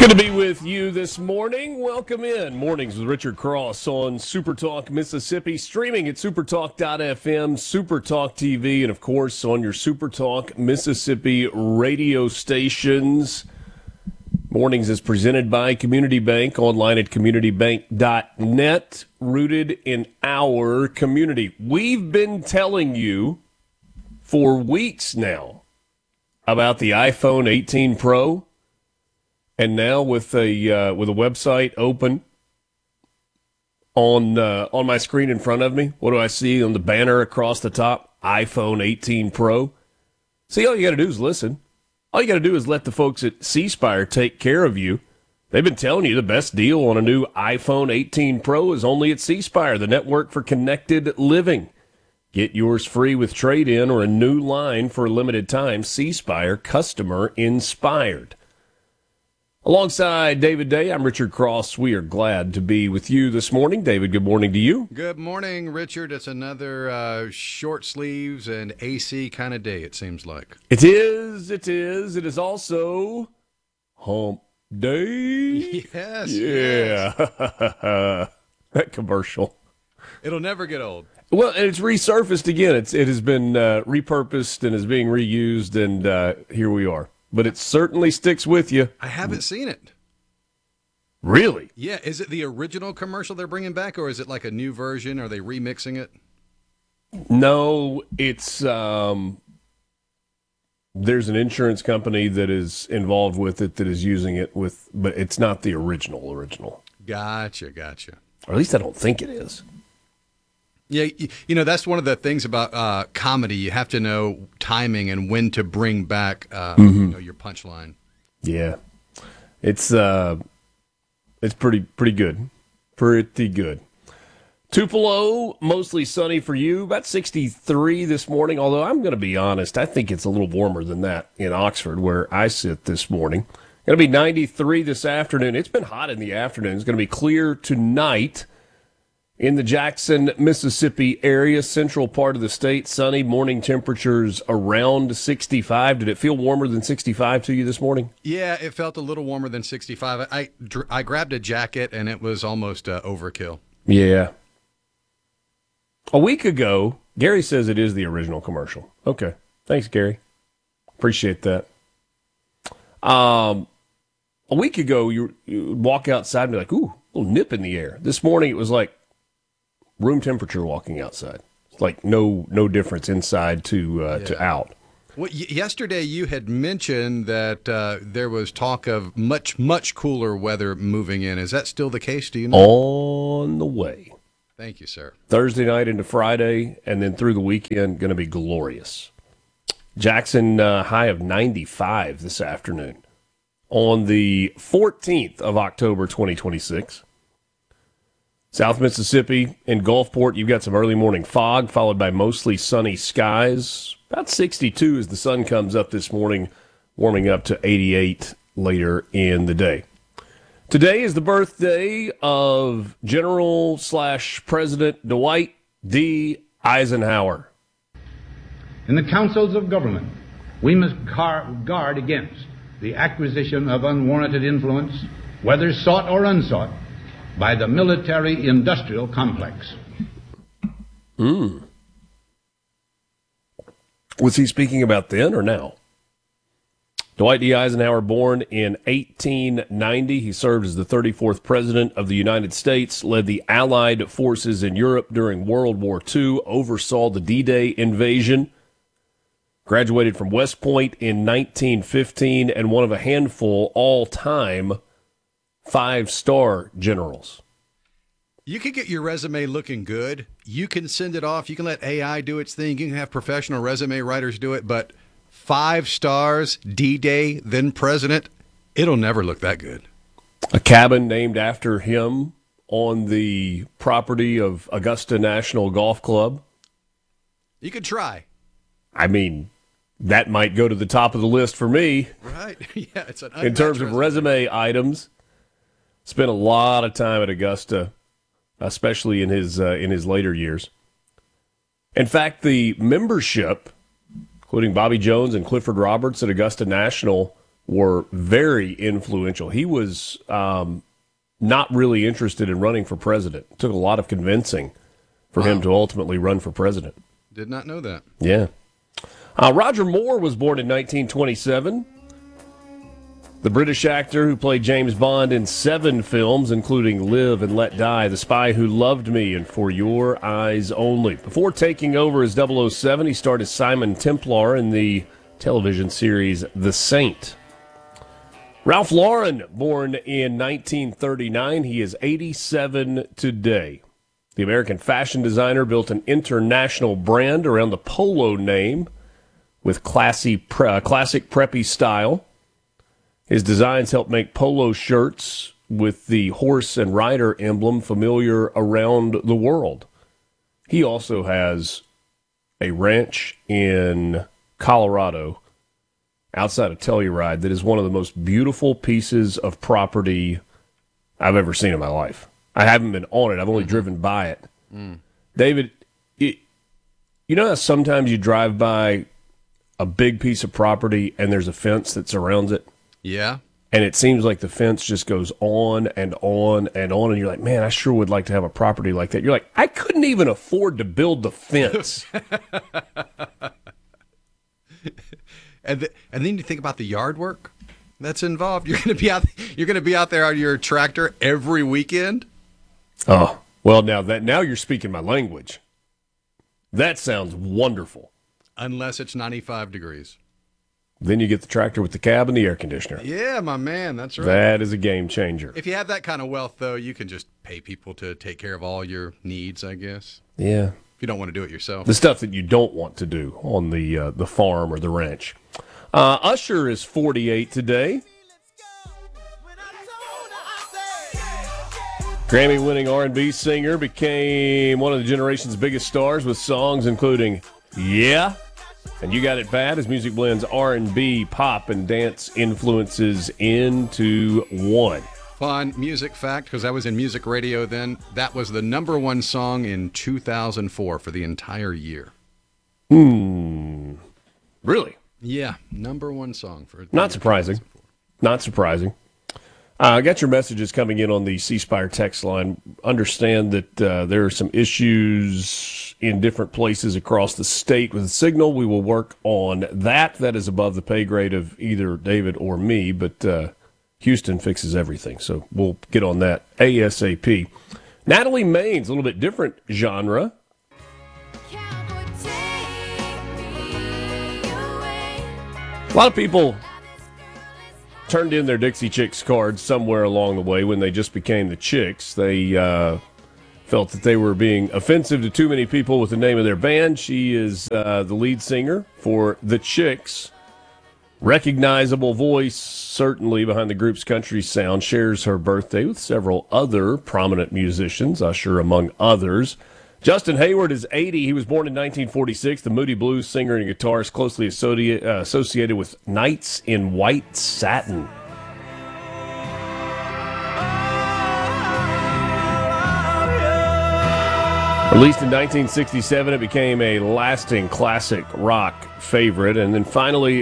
Good to be with you this morning. Welcome in. Mornings with Richard Cross on Supertalk Mississippi, streaming at supertalk.fm, Supertalk TV, and of course on your Supertalk Mississippi radio stations. Mornings is presented by Community Bank, online at communitybank.net, rooted in our community. We've been telling you for weeks now about the iPhone 18 Pro. And now with a website open on my screen in front of me, what do I see on the banner across the top? iPhone 18 Pro. See, all you got to do is listen. All you got to do is let the folks at C Spire take care of you. They've been telling you the best deal on a new iPhone 18 Pro is only at C Spire, the network for connected living. Get yours free with trade-in or a new line for a limited time. C Spire, customer inspired. Alongside David Day, I'm Richard Cross. We are glad to be with you this morning. David, good morning to you. Good morning, Richard. It's another short sleeves and AC kind of day, it seems like. It is. It is also Hump Day. Yes. Yeah. Yes. That commercial. It'll never get old. Well, and it's resurfaced again. It has been repurposed and is being reused, and here we are. But it certainly sticks with you. I haven't seen it. Really? Yeah. Is it the original commercial they're bringing back, or is it like a new version? Are they remixing it? No, it's there's an insurance company that is involved with it that is using it with, but it's not the original. Gotcha. Or at least I don't think it is. Yeah, that's one of the things about comedy. You have to know timing and when to bring back your punchline. Yeah, it's pretty good. Pretty good. Tupelo, mostly sunny for you. About 63 this morning, although I'm going to be honest, I think it's a little warmer than that in Oxford, where I sit this morning. Going to be 93 this afternoon. It's been hot in the afternoon. It's going to be clear tonight. In the Jackson, Mississippi area, central part of the state, sunny, morning temperatures around 65. Did it feel warmer than 65 to you this morning? Yeah, it felt a little warmer than 65. I grabbed a jacket, and it was almost overkill. Yeah. A week ago, Gary says it is the original commercial. Okay. Thanks, Gary. Appreciate that. A week ago, you would walk outside and be like, ooh, a little nip in the air. This morning, it was like room temperature walking outside. It's like no difference inside to out. Well, yesterday you had mentioned that there was talk of much cooler weather moving in. Is that still the case? Do you know? On the way. Thank you, sir. Thursday night into Friday, and then through the weekend, going to be glorious. Jackson, high of 95 this afternoon on the 14th of October, 2026. South Mississippi and Gulfport, you've got some early morning fog, followed by mostly sunny skies. About 62 as the sun comes up this morning, warming up to 88 later in the day. Today is the birthday of General/President Dwight D. Eisenhower. In the councils of government, we must guard against the acquisition of unwarranted influence, whether sought or unsought, by the military-industrial complex. Was he speaking about then or now? Dwight D. Eisenhower, born in 1890. He served as the 34th President of the United States, led the Allied forces in Europe during World War II, oversaw the D-Day invasion, graduated from West Point in 1915, and one of a handful all-time 5-star generals. You can get your resume looking good. You can send it off. You can let AI do its thing. You can have professional resume writers do it. But 5 stars, D-Day, then president, it'll never look that good. A cabin named after him on the property of Augusta National Golf Club. You could try. I mean, that might go to the top of the list for me. Right. Yeah, it's an in terms of resume items. Spent a lot of time at Augusta, especially in his later years. In fact, the membership, including Bobby Jones and Clifford Roberts at Augusta National, were very influential. He was not really interested in running for president. It took a lot of convincing for him to ultimately run for president. Did not know that. Yeah. Roger Moore was born in 1927. The British actor who played James Bond in 7 films, including Live and Let Die, The Spy Who Loved Me, and For Your Eyes Only. Before taking over as 007, he starred as Simon Templar in the television series The Saint. Ralph Lauren, born in 1939. He is 87 today. The American fashion designer built an international brand around the Polo name with classic preppy style. His designs help make polo shirts with the horse and rider emblem familiar around the world. He also has a ranch in Colorado outside of Telluride that is one of the most beautiful pieces of property I've ever seen in my life. I haven't been on it. I've only driven by it. David, you know how sometimes you drive by a big piece of property and there's a fence that surrounds it? Yeah. And it seems like the fence just goes on and on and on. And you're like, man, I sure would like to have a property like that. You're like, I couldn't even afford to build the fence. And then you think about the yard work that's involved. You're going to be out there on your tractor every weekend. Oh, well, now you're speaking my language. That sounds wonderful. Unless it's 95 degrees. Then you get the tractor with the cab and the air conditioner. Yeah, my man, that's right. That is a game changer. If you have that kind of wealth, though, you can just pay people to take care of all your needs, I guess. Yeah. If you don't want to do it yourself. The stuff that you don't want to do on the farm or the ranch. Usher is 48 today. Grammy-winning R&B singer, became one of the generation's biggest stars with songs including Yeah and You Got It Bad. His music blends R&B, pop, and dance influences into one. Fun music fact, because I was in music radio then, that was the number 1 song in 2004 for the entire year. Really? Yeah, number 1 song for Not surprising. Not surprising. I got your messages coming in on the C Spire text line. Understand that there are some issues in different places across the state with the signal. We will work on that. That is above the pay grade of either David or me, but Houston fixes everything, so we'll get on that ASAP. Natalie Maines, a little bit different genre. A lot of people turned in their Dixie Chicks cards somewhere along the way when they just became the Chicks. They felt that they were being offensive to too many people with the name of their band. She is the lead singer for the Chicks. Recognizable voice, certainly, behind the group's country sound. Shares her birthday with several other prominent musicians, Usher among others. Justin Hayward is 80. He was born in 1946. The Moody Blues singer and guitarist, closely associated with Knights in White Satin. Released in 1967, it became a lasting classic rock favorite. And then finally,